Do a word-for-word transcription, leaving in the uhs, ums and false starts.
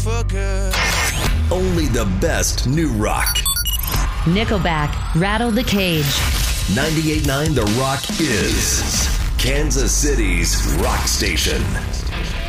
for good. Only the best new rock. Nickelback, Rattle the Cage. ninety-eight point nine The Rock is Kansas City's rock station.